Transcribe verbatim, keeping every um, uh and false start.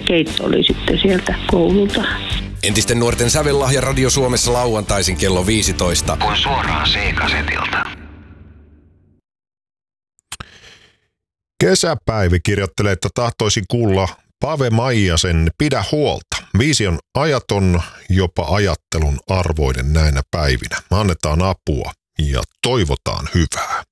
keitto oli sitten sieltä koululta. Entisten nuorten sävellahja Radio Suomessa lauantaisin kello viisitoista. On suoraan C-kasetilta. Kesäpäivi kirjoittelee, että tahtoisin kuulla Pave Maijasen Pidä huolta. Biisi on ajaton, jopa ajattelun arvoinen näinä päivinä. Annetaan apua ja toivotaan hyvää.